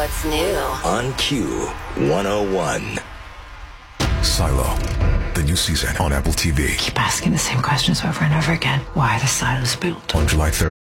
what's new on Q101. Silo, the new season on Apple TV. Keep asking the same questions over and over again. Why are the silos built? On July 3rd.